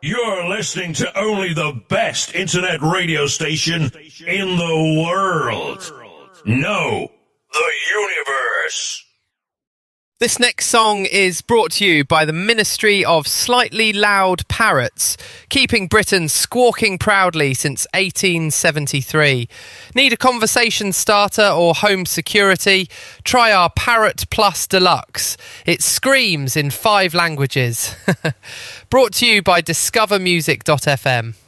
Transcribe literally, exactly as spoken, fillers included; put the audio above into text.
You're listening to only the best internet radio station in the world. No, the universe. This next song is brought to you by the Ministry of Slightly Loud Parrots, keeping Britain squawking proudly since eighteen seventy-three. Need a conversation starter or home security? Try our Parrot Plus Deluxe. It screams in five languages. Brought to you by discover music dot f m.